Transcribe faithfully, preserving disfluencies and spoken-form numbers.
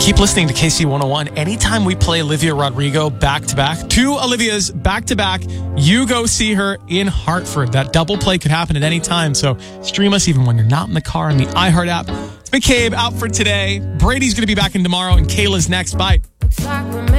Keep listening to K C one oh one. Anytime we play Olivia Rodrigo back to back, two Olivias back to back, you go see her in Hartford. That double play could happen at any time. So stream us even when you're not in the car on the iHeart app. It's McCabe out for today. Brady's going to be back in tomorrow, and Kayla's next. Bye.